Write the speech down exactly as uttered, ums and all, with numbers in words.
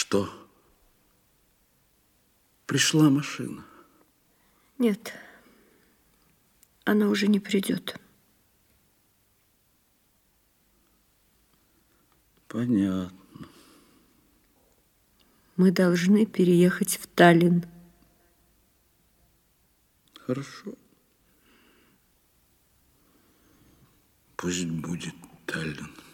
Что? Пришла машина? Нет, она уже не придет. Понятно. Мы должны переехать в Таллин. Хорошо. Пусть будет Таллин.